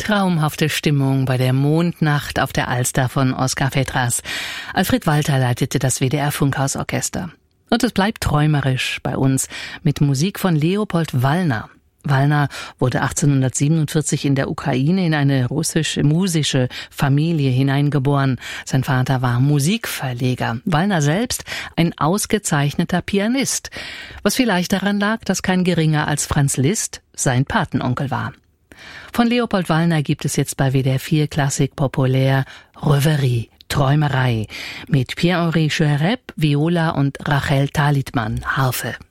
Traumhafte Stimmung bei der Mondnacht auf der Alster von Oskar Vetras. Alfred Walter leitete das WDR Funkhausorchester. Und es bleibt träumerisch bei uns mit Musik von Leopold Wallner. Wallner wurde 1847 in der Ukraine in eine russische musische Familie hineingeboren. Sein Vater war Musikverleger. Wallner selbst ein ausgezeichneter Pianist, was vielleicht daran lag, dass kein geringer als Franz Liszt sein Patenonkel war. Von Leopold Wallner gibt es jetzt bei WDR 4 Klassik populär Rêverie, Träumerei mit Pierre-Henri Scheuerep, Viola und Rachel Talitman, Harfe.